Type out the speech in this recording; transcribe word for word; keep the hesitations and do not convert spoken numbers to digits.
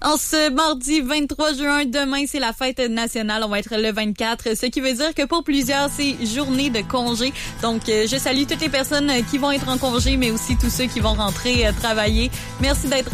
En ce mardi vingt-trois juin, demain, c'est la fête nationale. On va être le vingt-quatre, ce qui veut dire que pour plusieurs, c'est journée de congé. Donc, euh, je salue toutes les personnes qui vont être en congé, mais aussi tous ceux qui vont rentrer euh, travailler. Merci d'être